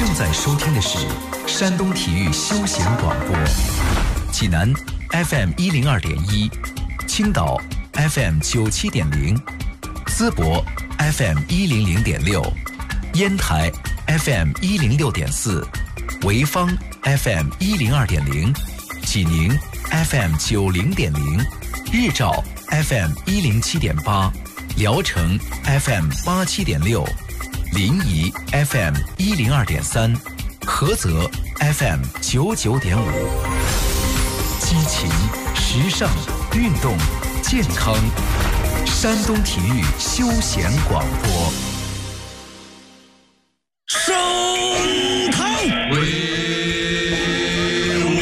正在收听的是山东体育休闲广播，济南 FM102.1，青岛 FM97.0，淄博 FM100.6，烟台 FM106.4，潍坊 FM102.0，济宁 FM90.0，日照 FM107.8，聊城 FM87.6，临沂 FM102.3，菏泽 FM99.5，激情、时尚、运动、健康，山东体育休闲广播。 升堂威武，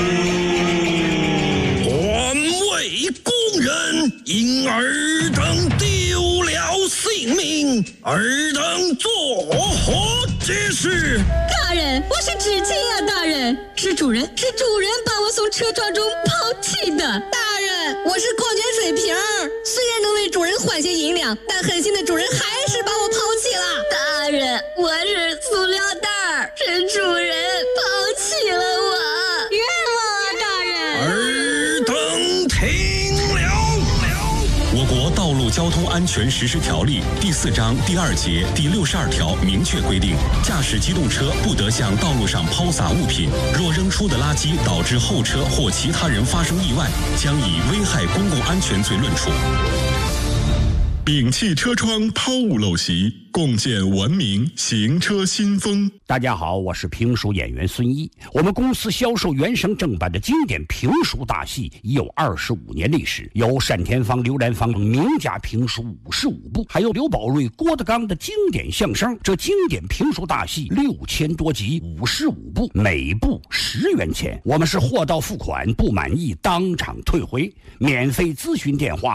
环卫工人因尔等丢了性命，尔等作何解释？ 大人，我是知情啊，大人，是主人把我从车撞中抛弃的。 大人，我是矿泉水瓶，虽然能为主人换些银两，但狠心的主人还是把我抛弃了。 大人，我是塑料袋，是主人抛弃了我，冤枉啊，大人！ 尔等听了。 我国《道路交通安全实施条例》第4章第2节第62条明确规定，驾驶机动车不得向道路上抛洒物品，若扔出的垃圾导致后车或其他人发生意外，将以危害公共安全罪论处。摒弃车窗抛物陋习，共建文明行车新风。 大家好，我是评书演员孙一。我们公司销售原声正版的经典评书大戏已有25年历史，有单田芳、刘兰芳名家评书55部，还有刘宝瑞、郭德纲的经典相声。这经典评书大戏6000多集，55部，每部10元钱。我们是货到付款，不满意当场退回。免费咨询电话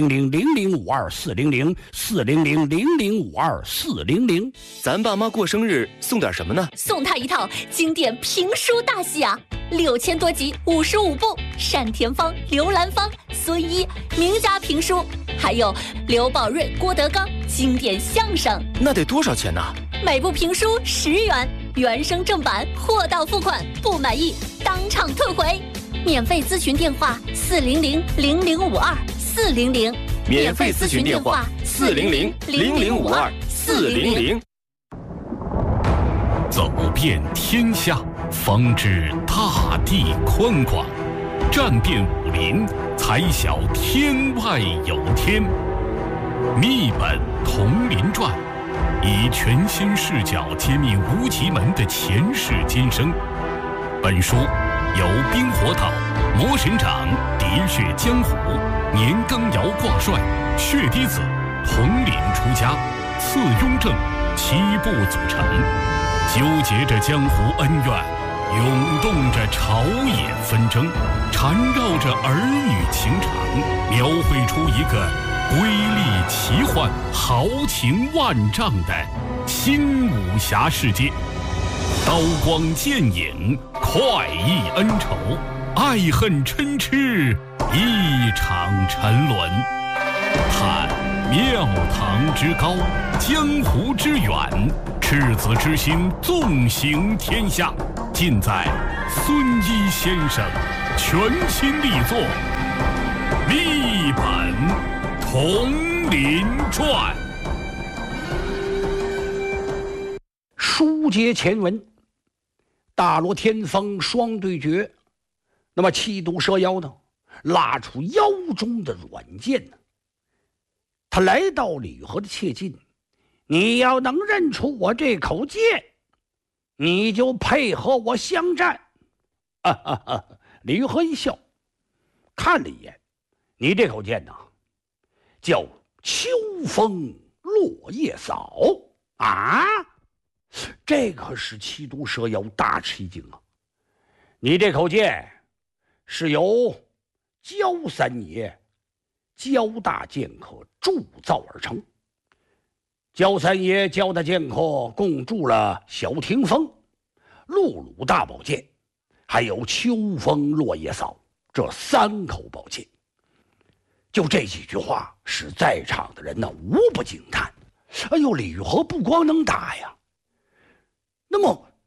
400-0052-400，400-0052-400。 咱爸妈过生日送点什么呢？ 送他一套经典评书大戏啊，6000多集，55部，单田芳、刘兰芳、孙一名家评书，还有刘宝瑞、郭德纲经典相声。 那得多少钱呢？ 每部评书10元，原声正版，货到付款，不满意当场退回。免费咨询电话400-0052-400， 免费咨询电话400-0052-400。 走遍天下，方知大地宽广；战遍武林，才晓天外有天。密本同林传，以全新视角揭秘无极门的前世今生。本书由冰火岛、魔神掌、喋血江湖、年羹尧挂帅、血滴子、统领出家、次雍正7部组成，纠结着江湖恩怨，涌动着朝野纷争，缠绕着儿女情长，描绘出一个瑰丽奇幻、豪情万丈的新武侠世界。刀光剑影，快意恩仇，爱恨嗔痴，一场沉沦。探庙堂之高，江湖之远，赤子之心纵行天下，尽在孙一先生全新力作《密本同林传》。 书接前文，大罗天风双对决，那么气毒蛇妖呢，拉出腰中的软剑呢，他来到吕和的切近，你要能认出我这口剑，你就配合我相战。吕和一笑，看了一眼，你这口剑呢，叫秋风落叶扫啊。这可使气毒蛇妖大吃一惊啊！你这口剑是由焦三爷焦大剑客铸造而成。焦三爷焦大剑客共铸了小霆锋、陆鲁大宝剑，还有秋风落叶扫这3口宝剑。就这几句话，使在场的人呢无不惊叹。哎呦，吕和不光能打呀，那么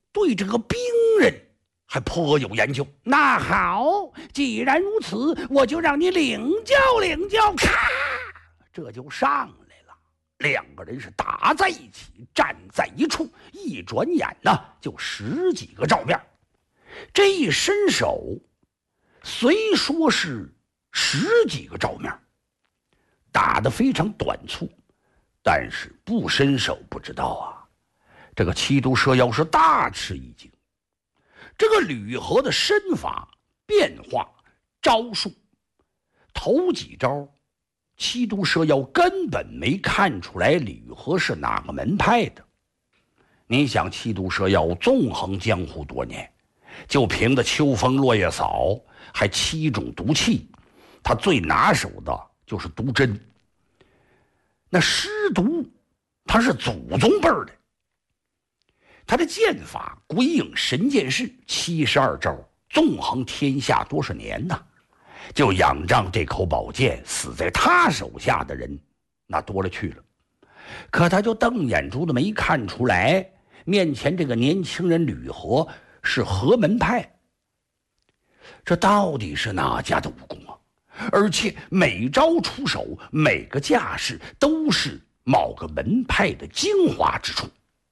对这个兵刃还颇有研究。那好，既然如此，我就让你领教领教。咔，这就上来了。两个人是打在一起，站在一处，一转眼呢就10几个照面。这一伸手，虽说是10几个照面，打得非常短促，但是不伸手不知道啊，这个七毒蛇妖是大吃一惊。这个吕和的身法变化招数，头几招七毒蛇妖根本没看出来吕和是哪个门派的。你想，七毒蛇妖纵横江湖多年，就凭着秋风落叶扫，还7种毒气，他最拿手的就是毒针。那尸毒他是祖宗辈儿的，他的剑法鬼影神剑式72招，纵横天下多少年呐，就仰仗这口宝剑，死在他手下的人那多了去了。可他就瞪眼珠子没看出来，面前这个年轻人吕和是何门派，这到底是哪家的武功啊？而且每招出手，每个架势都是某个门派的精华之处。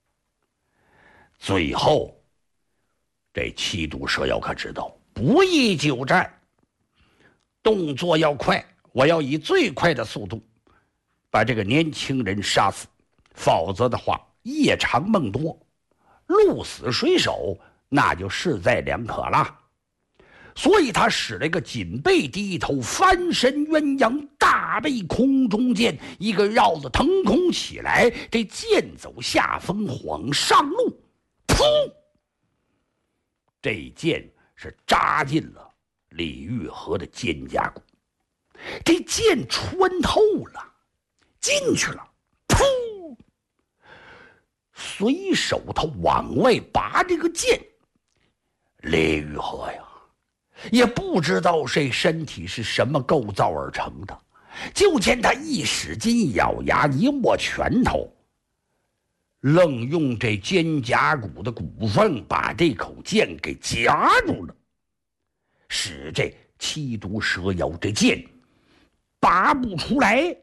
最后这七毒蛇妖可知道不宜久战，动作要快，我要以最快的速度把这个年轻人杀死，否则的话夜长梦多，鹿死谁手那就势在两可了。所以他使了一个紧背低头翻身鸳鸯大背空中剑，一个绕子腾空起来，这剑走下风晃上路，噗！这剑是扎进了李玉和的肩胛骨，这剑穿透了，进去了，噗！随手他往外拔这个剑，李玉和呀，也不知道这身体是什么构造而成的，就见他一使劲，一咬牙，一握拳头，愣用这肩胛骨的骨缝把这口剑给夹住了，使这七毒蛇妖这剑拔不出来耶。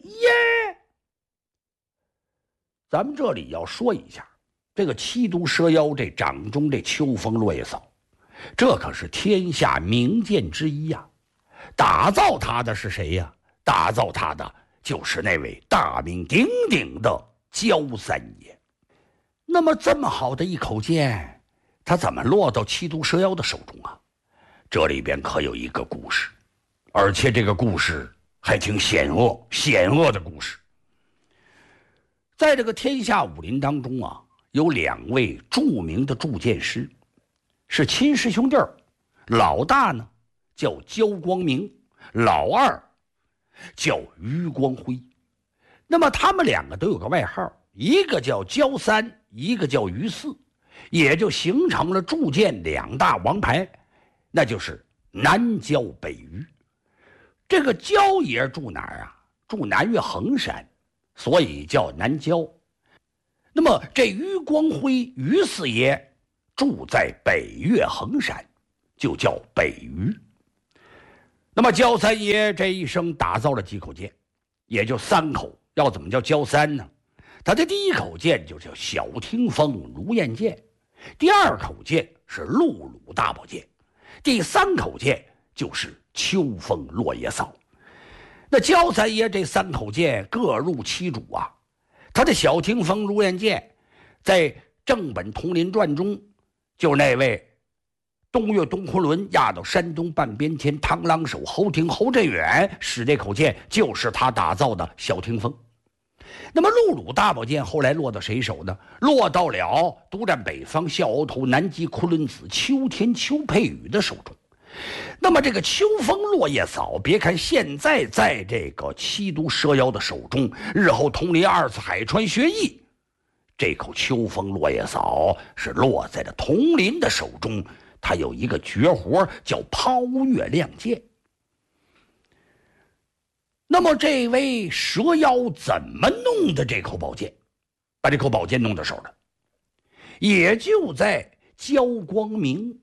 咱们这里要说一下，这个七毒蛇妖这掌中这秋风落叶扫，这可是天下名剑之一呀。打造它的是谁呀？打造它的就是那位大名鼎鼎的焦三爷。那么这么好的一口剑，它怎么落到七毒蛇妖的手中啊？这里边可有一个故事，而且这个故事还挺险恶的故事。在这个天下武林当中啊，有2位著名的铸剑师，是亲师兄弟儿。老大呢叫焦光明，老二叫于光辉。那么他们2个都有个外号，一个叫焦三，一个叫于四，也就形成了铸剑2大王牌，那就是南焦北于。这个焦爷住哪儿啊？住南岳衡山，所以叫南焦。那么这于光辉于四爷住在北岳衡山，就叫北于。那么焦三爷这一生打造了几口剑，也就3口。要怎么叫焦三呢？他的第一口剑就叫小听风如燕剑，第2口剑是陆鲁大宝剑，第3口剑就是秋风落叶扫。那焦三爷这3口剑各入其主啊。他的小听风如燕剑在正本同林传中，就那位东岳东昆仑压到山东半边天螳螂手侯廷侯振远使这口剑就是他打造的小听风。那么陆鲁大宝剑后来落到谁手呢？落到了独占北方笑鳌头南极昆仑子秋天邱佩宇的手中。那么这个秋风落叶扫，别看现在在这个七毒蛇妖的手中，日后同临2次海川学艺，这口秋风落叶扫是落在了同林的手中。他有一个绝活叫抛月亮剑。那么这位蛇妖怎么弄的这口宝剑，把这口宝剑弄到手了？也就在焦光明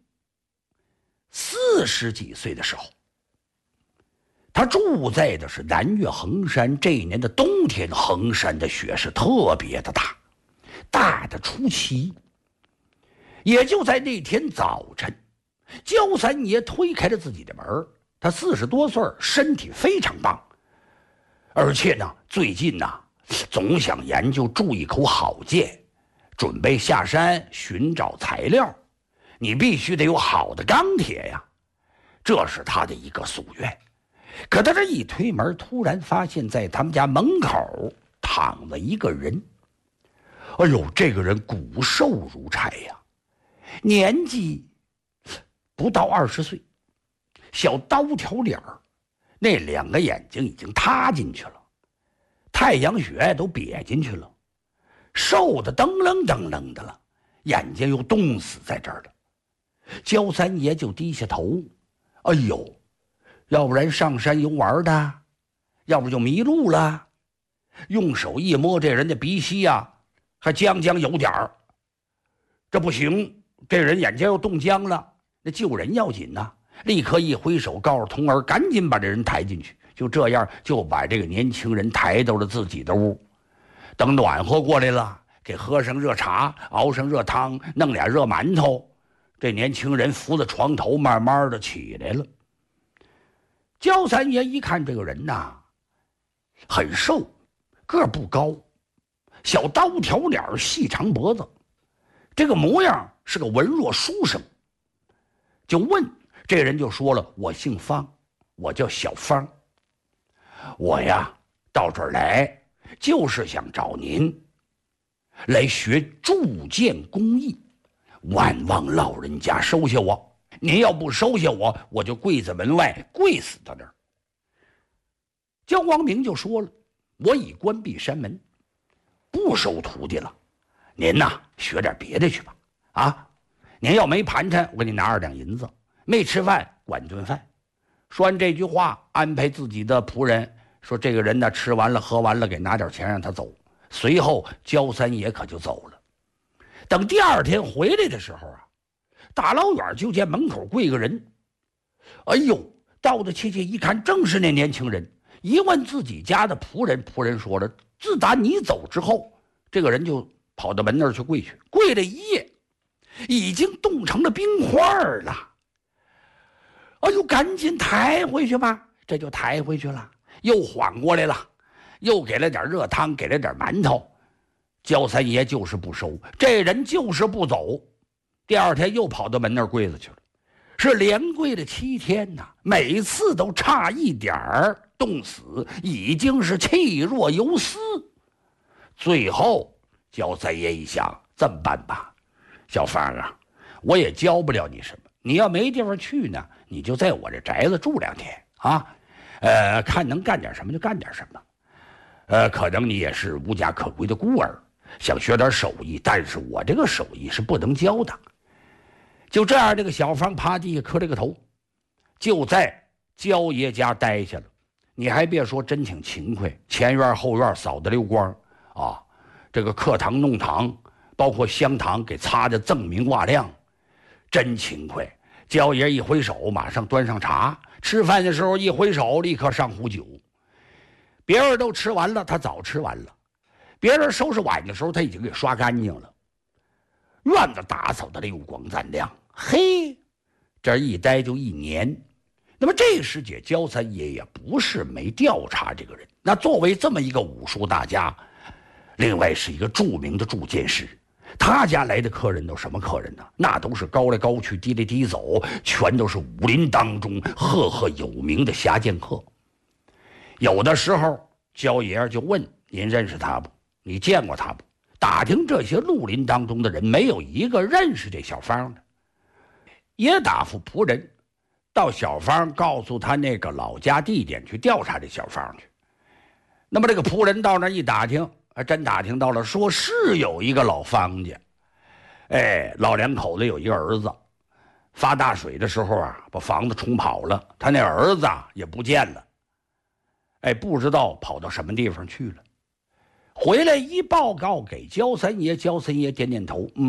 40几岁的时候，他住在的是南岳衡山。这一年的冬天，衡山的雪是特别的大，大的出奇。也就在那天早晨，焦三爷推开了自己的门。他40多岁，身体非常棒，而且呢，最近呢，总想研究铸一口好剑，准备下山寻找材料。你必须得有好的钢铁呀，这是他的一个夙愿。可他这一推门，突然发现在他们家门口躺了一个人。哎呦，这个人骨瘦如柴呀，年纪不到20岁，小刀条脸儿，那2个眼睛已经塌进去了，太阳穴都瘪进去了，瘦的噔楞噔楞的了，眼睛又冻死在这儿了。焦三爷就低下头，哎呦，要不然上山游玩的，要不就迷路了。用手一摸这人的鼻息呀，还将有点儿。这不行，这人眼睛又冻僵了，那救人要紧呐！立刻一挥手，告诉童儿赶紧把这人抬进去。就这样，就把这个年轻人抬到了自己的屋。等暖和过来了，给喝上热茶，熬上热汤，弄俩热馒头。这年轻人扶着床头，慢慢的起来了。焦三爷一看这个人呐，很瘦，个儿不高，小刀条脸，细长脖子，这个模样是个文弱书生。就问这人，就说了：“我姓方，我叫小方。我呀到这儿来，就是想找您来学铸剑工艺，万望老人家收下我。您要不收下我，我就跪在门外，跪死在那儿。”焦光明就说了：“我已关闭山门，不收徒弟了。您呐，学点别的去吧。啊，您要没盘缠，我给你拿2两银子；没吃饭，管顿饭。”说完这句话，安排自己的仆人说：“这个人呢，吃完了喝完了，给拿点钱让他走。”随后，焦三爷可就走了。等第2天回来的时候啊，大老远就见门口跪个人。哎呦，到的切切一看，正是那年轻人。一问自己家的仆人，仆人说了：“自打你走之后，这个人就跑到门那儿去跪去，跪了1夜，已经冻成了冰块了。”哎呦，赶紧抬回去吧！这就抬回去了，又缓过来了，又给了点热汤，给了点馒头。焦三爷就是不收，这人就是不走。第2天又跑到门那儿跪着去了，是连跪了7天呐，每次都差一点儿冻死，已经是气若游丝。最后焦三爷一想，这么办吧，小芳啊，我也教不了你什么，你要没地方去呢，你就在我这宅子住2天啊，看能干点什么就干点什么。可能你也是无家可归的孤儿，想学点手艺，但是我这个手艺是不能教的。就这样，这个小芳趴地下磕了个头，就在焦爷家待下了。你还别说，真挺勤快，前院后院扫得溜光啊，这个课堂弄堂，包括香堂给擦得锃明瓦亮，真勤快。焦爷一挥手，马上端上茶；吃饭的时候一挥手，立刻上壶酒。别人都吃完了，他早吃完了；别人收拾碗的时候，他已经给刷干净了。院子打扫得溜光锃亮，嘿，这一待就1年。那么这时节，焦三爷也不是没调查这个人。那作为这么一个武术大家，另外是一个著名的铸剑师，他家来的客人都什么客人呢？那都是高来高去，低来低走，全都是武林当中赫赫有名的侠剑客。有的时候，焦爷就问：“您认识他不？你见过他不？”打听这些绿林当中的人，没有一个认识这小芳的。也答复仆人，到小芳告诉他那个老家地点去调查这小芳去。那么这个仆人到那一打听，还真打听到了，说是有一个老方家，老2口子有一个儿子，发大水的时候啊，把房子冲跑了，他那儿子也不见了，不知道跑到什么地方去了。回来一报告给焦三爷，焦三爷点点头，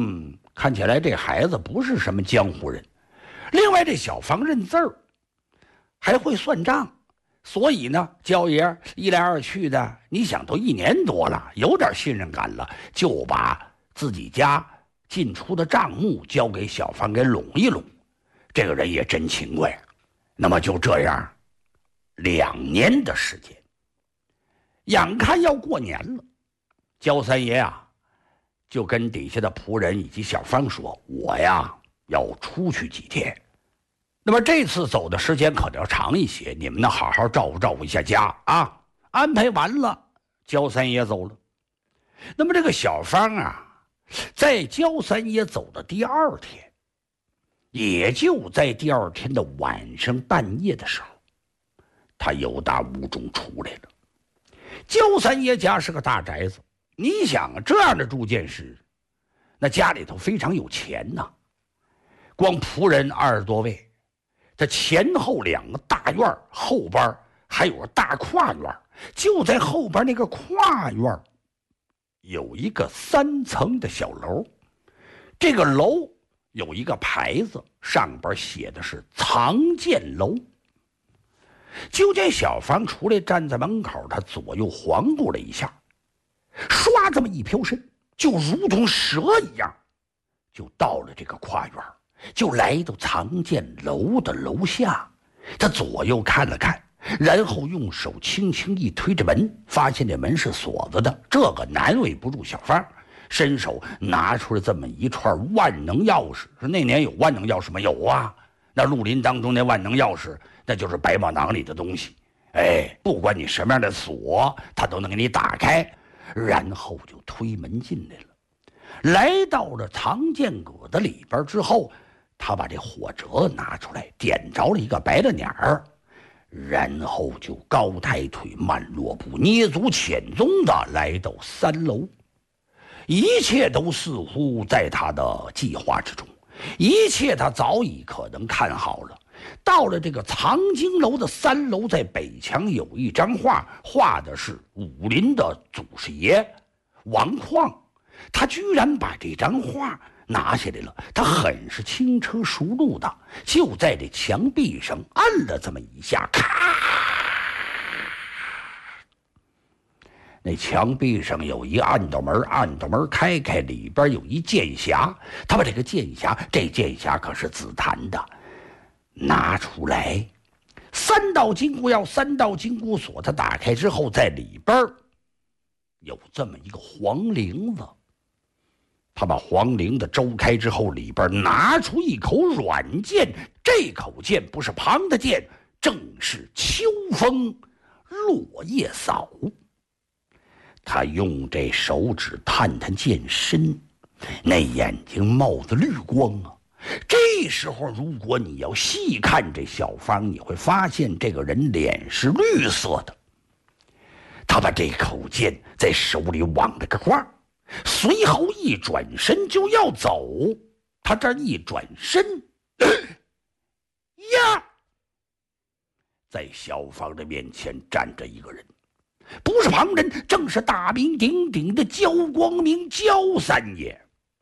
看起来这孩子不是什么江湖人。另外，这小芳认字儿，还会算账，所以呢，焦爷一来二去的，你想都1年多了，有点信任感了，就把自己家进出的账目交给小芳给拢一拢。这个人也真勤快。那么就这样，2年的时间，眼看要过年了，焦三爷啊，就跟底下的仆人以及小芳说：“我呀要出去几天，那么这次走的时间可能要长一些，你们呢好好照顾照顾一下家啊。”安排完了，焦三爷走了。那么这个小芳啊，在焦三爷走的第2天，也就在第2天的晚上半夜的时候，他由大屋中出来了。焦三爷家是个大宅子，你想这样的住建室，那家里头非常有钱呐。光仆人20多位，他前后2个大院，后边还有个大跨院，就在后边那个跨院有一个3层的小楼，这个楼有一个牌子，上边写的是藏剑楼。就见小芳出来站在门口，他左右环顾了一下，唰这么一飘身，就如同蛇一样，就到了这个跨院，就来到藏剑楼的楼下。他左右看了看，然后用手轻轻一推着门，发现这门是锁子的。这个难为不住小芳，伸手拿出了这么一串万能钥匙。说那年有万能钥匙吗？有啊，那绿林当中那万能钥匙，那就是百宝囊里的东西。不管你什么样的锁，它都能给你打开。然后就推门进来了，来到了藏剑阁的里边之后，他把这火折拿出来，点着了一个白的鸟儿，然后就高抬腿，慢落步，蹑足潜踪的来到3楼。一切都似乎在他的计划之中，一切他早已可能看好了。到了这个藏经楼的3楼，在北墙有一张画，画的是武林的祖师爷王旷。他居然把这张画拿下来了，他很是轻车熟路的，就在这墙壁上按了这么一下，咔，那墙壁上有一暗道门，暗道门开开，里边有一剑匣。他把这个剑匣，这剑匣可是紫檀的，拿出来，3道金箍钥，3道金箍锁，他打开之后，在里边有这么一个黄铃子。他把黄铃子周开之后，里边拿出一口软剑，这口剑不是旁的剑，正是秋风落叶扫。他用这手指探探剑身，那眼睛冒着绿光啊。这时候如果你要细看这小芳，你会发现这个人脸是绿色的。他把这口剑在手里挽了个花，随后一转身就要走。他这一转身，呀，在小芳的面前站着一个人，不是旁人，正是大名鼎鼎的焦光明焦三爷。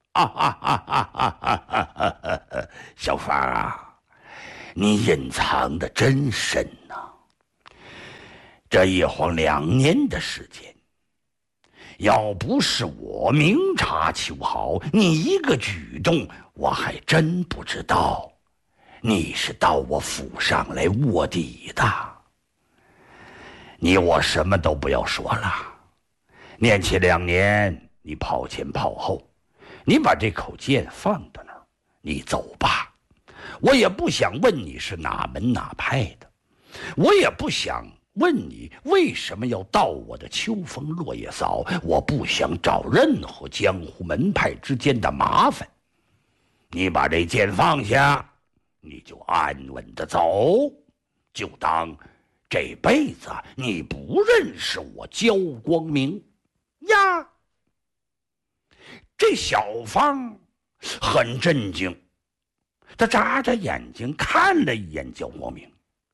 小芳啊，你隐藏的真深呐！这一晃2年的时间，要不是我明察秋毫，你一个举动我还真不知道你是到我府上来卧底的。你我什么都不要说了，念起2年，你跑前跑后，你把这口剑放到那儿，你走吧。我也不想问你是哪门哪派的，我也不想问你为什么要到我的秋风落叶扫，我不想找任何江湖门派之间的麻烦。你把这剑放下，你就安稳的走，就当这辈子你不认识我焦光明呀。这小芳很震惊，他眨着眼睛看了一眼焦光明。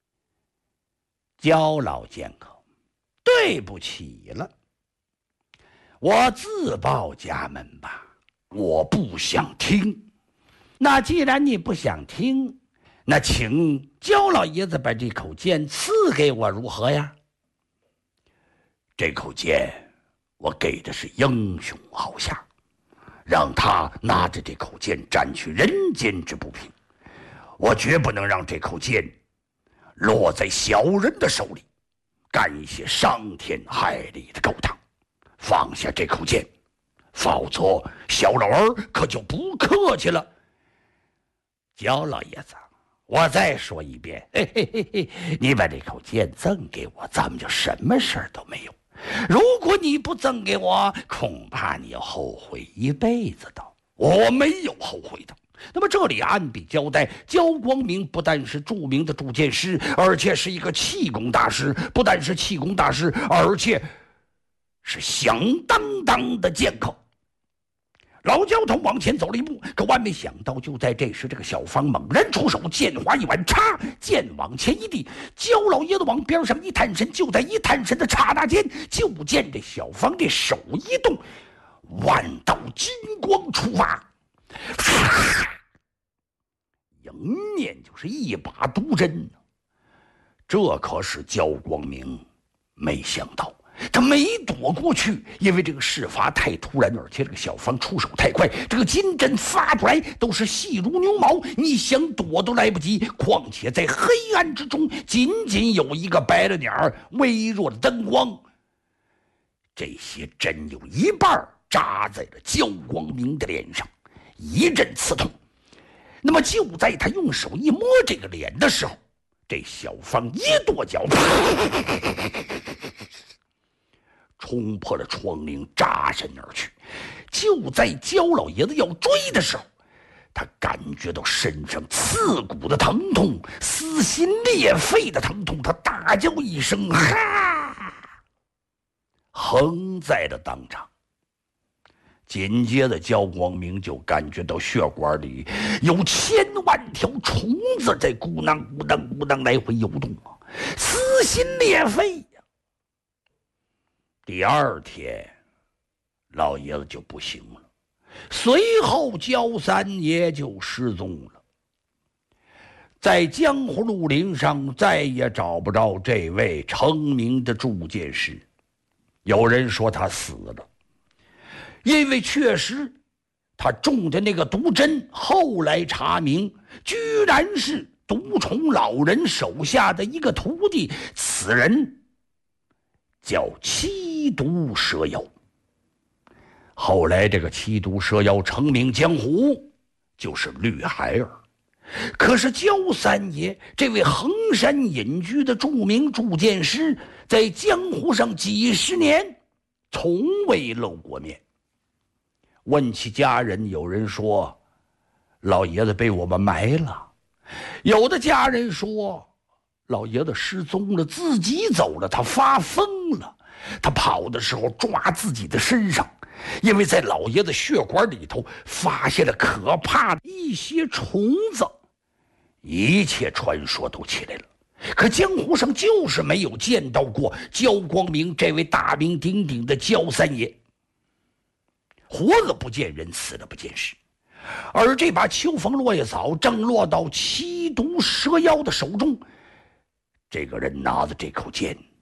焦老剑客，对不起了，我自报家门吧。 我不想听。那既然你不想听，那请焦老爷子把这口剑赐给我如何呀？这口剑我给的是英雄豪侠，让他拿着这口剑斩去人间之不平，我绝不能让这口剑落在小人的手里，干一些伤天害理的勾当。放下这口剑，否则小老儿可就不客气了。焦老爷子，我再说一遍，嘿嘿嘿嘿，你把这口剑赠给我，咱们就什么事儿都没有。如果你不赠给我，恐怕你要后悔一辈子的。我没有后悔的。那么这里按笔交代，焦光明不但是著名的铸剑师，而且是一个气功大师，不但是气功大师，而且是响当当的剑客。老焦头往前走了一步，可万没想到，就在这时，这个小芳猛然出手，剑花一挽，插剑往前一递，焦老爷子往边上一探身，就在一探身的刹那间，就见这小芳的手一动，万道金光出发，迎面就是一把毒针。这可是焦光明没想到。他没躲过去，因为这个事发太突然，而且这个小芳出手太快，这个金针发出来都是细如牛毛，你想躲都来不及。况且在黑暗之中，仅仅有一个白了点微弱的灯光，这些针有一半扎在了焦光明的脸上，一阵刺痛。那么就在他用手一摸这个脸的时候，这小芳一跺脚，冲破了窗棂，扎身而去。就在焦老爷子要追的时候，他感觉到身上刺骨的疼痛，撕心裂肺的疼痛，他大叫一声，哈，横在了当场。紧接着焦光明就感觉到血管里有千万条虫子在咕囔咕囔咕囔来回游动啊，撕心裂肺。第二天，老爷子就不行了，随后焦三爷就失踪了，在江湖绿林上再也找不着这位成名的铸剑师。有人说他死了，因为确实他中的那个毒针，后来查明居然是毒虫老人手下的一个徒弟，此人叫七毒蛇妖。后来这个七毒蛇妖成名江湖，就是绿孩儿。可是焦三爷这位衡山隐居的著名铸剑师，在江湖上几十年从未露过面。问起家人，有人说老爷子被我们埋了，有的家人说老爷子失踪了，自己走了，他发疯了，他跑的时候抓自己的身上，因为在老爷子血管里头发现了可怕的一些虫子。一切传说都起来了，可江湖上就是没有见到过焦光明这位大名鼎鼎的焦三爷。活了不见人，死了不见尸。而这把秋风落叶草正落到七毒蛇妖的手中，这个人拿着这口剑